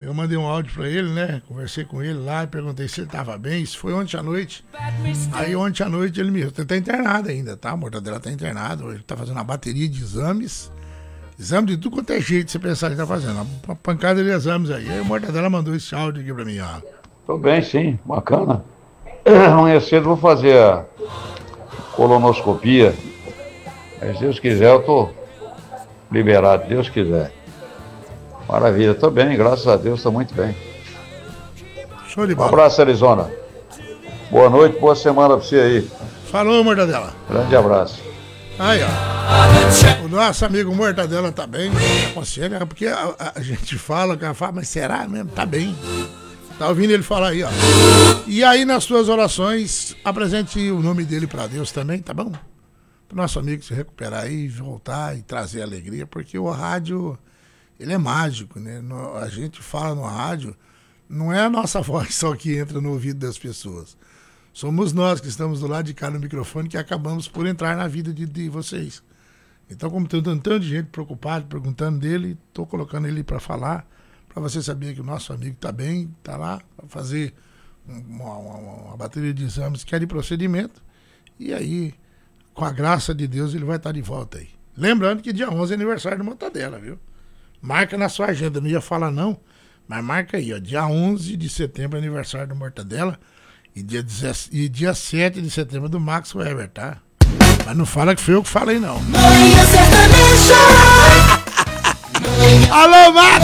Eu mandei um áudio pra ele, né? Conversei com ele lá e perguntei se ele tava bem. Isso foi ontem à noite. Aí ontem à noite ele me... Ele tá internado ainda, tá? A Mortadela tá internado. Ele tá fazendo uma bateria de exames. Exame de tudo quanto é jeito que você pensar que ele tá fazendo. Uma pancada de exames aí. Aí o Mortadela mandou esse áudio aqui pra mim, ó. Tô bem, sim. Bacana. Amanhã cedo vou fazer a colonoscopia. Mas se Deus quiser, eu tô liberado. Deus quiser. Maravilha. Tô bem, graças a Deus. Tô muito bem. Show de Um bola. abraço, Arizona. Boa noite, boa semana pra você aí. Falou, Mortadela. Grande abraço. Aí, ó. O nosso amigo Mortadela tá bem. Aconselha, porque a gente fala, o cara fala, mas será mesmo? Tá bem. Tá ouvindo ele falar aí, ó. E aí, nas suas orações, apresente o nome dele pra Deus também, tá bom? Pro nosso amigo se recuperar aí, voltar e trazer alegria, porque o rádio, ele é mágico, né? A gente fala no rádio, não é a nossa voz só que entra no ouvido das pessoas. Somos nós que estamos do lado de cá no microfone que acabamos por entrar na vida de vocês. Então, como tem tanto de gente preocupada, perguntando dele, estou colocando ele para falar, para você saber que o nosso amigo está bem, está lá para fazer uma bateria de exames que é de procedimento. E aí, com a graça de Deus, ele vai estar de volta aí. Lembrando que dia 11 é aniversário do Mortadela, viu? Marca na sua agenda, não ia falar não, mas marca aí, ó, dia 11 de setembro é aniversário do Mortadela. E dia 7 de setembro do Max Weber, tá? Mas não fala que foi eu que falei, não. Alô, Max!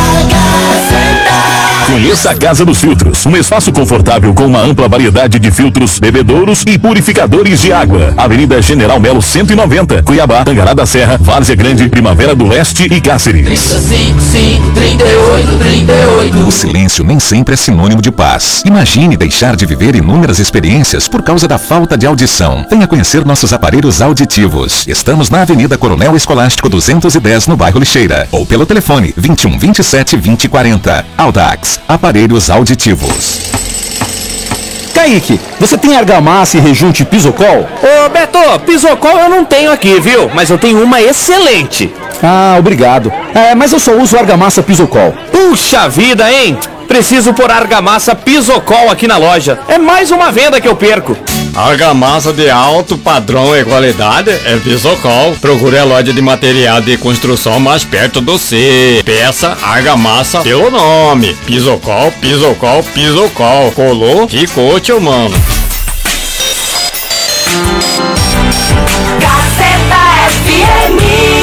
Conheça a Casa dos Filtros, um espaço confortável com uma ampla variedade de filtros, bebedouros e purificadores de água. Avenida General Melo 190, Cuiabá, Tangará da Serra, Várzea Grande, Primavera do Leste e Cáceres. 38. O silêncio nem sempre é sinônimo de paz. Imagine deixar de viver inúmeras experiências por causa da falta de audição. Venha conhecer nossos aparelhos auditivos. Estamos na Avenida Coronel Escolástico 210, no bairro Lixeira. Ou pelo telefone 21 27 20 40. Audax, aparelhos auditivos. Kaique, você tem argamassa e rejunte Pisocol? Ô Beto, Pisocol eu não tenho aqui, viu? Mas eu tenho uma excelente. Ah, obrigado. Mas eu só uso argamassa Pisocol. Puxa vida, hein? Preciso pôr argamassa Pisocol aqui na loja. É mais uma venda que eu perco. Argamassa de alto padrão e qualidade é Pisocol. Procure a loja de material de construção mais perto do C. Peça argamassa pelo nome. Pisocol, Pisocol, Pisocol. Colou, ficou, tio mano. Gazeta FM.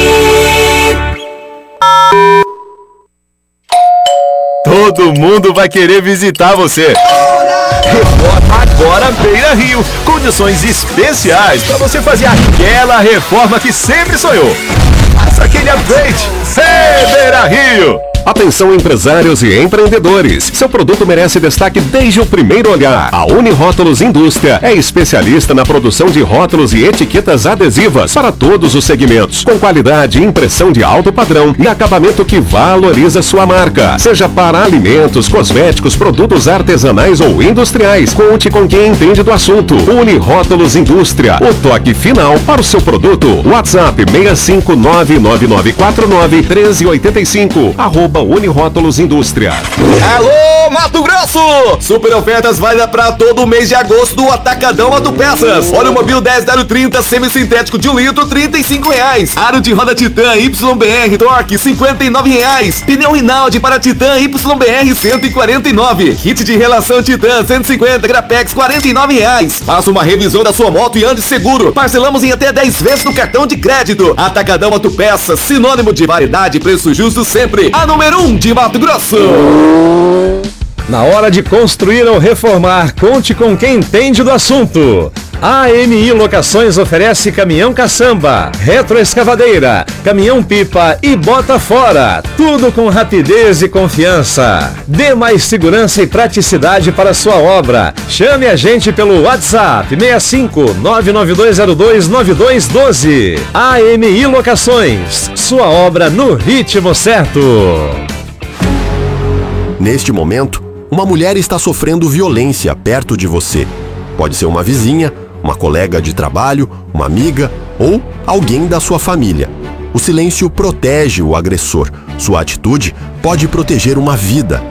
Todo mundo vai querer visitar você. Reforma agora Beira Rio. Condições especiais para você fazer aquela reforma que sempre sonhou. Faça aquele upgrade. Beira Rio. Atenção empresários e empreendedores, seu produto merece destaque desde o primeiro olhar. A Unirótulos Indústria é especialista na produção de rótulos e etiquetas adesivas para todos os segmentos, com qualidade e impressão de alto padrão e acabamento que valoriza sua marca. Seja para alimentos, cosméticos, produtos artesanais ou industriais, conte com quem entende do assunto. Unirótulos Indústria, o toque final para o seu produto. WhatsApp 65999491385, Unirótulos Indústria. Alô, Mato Grosso! Super ofertas válida para todo o mês de agosto do Atacadão Autopeças. Óleo Mobil 10030 semissintético de 1 litro, R$35. Aro de roda Titan YBR Torque, R$59. Pneu Rinaldi para Titan YBR, R$149. Kit de relação Titan 150 Grapex, R$49. Faça uma revisão da sua moto e ande seguro. Parcelamos em até 10 vezes no cartão de crédito. Atacadão Autopeças, sinônimo de variedade e preço justo sempre. A número 1 de Mato Grosso. Na hora de construir ou reformar, conte com quem entende do assunto. A AMI Locações oferece caminhão caçamba, retroescavadeira, caminhão pipa e bota fora. Tudo com rapidez e confiança. Dê mais segurança e praticidade para sua obra. Chame a gente pelo WhatsApp 65 99202 9212. AMI Locações, sua obra no ritmo certo. Neste momento, uma mulher está sofrendo violência perto de você. Pode ser uma vizinha, uma colega de trabalho, uma amiga ou alguém da sua família. O silêncio protege o agressor. Sua atitude pode proteger uma vida.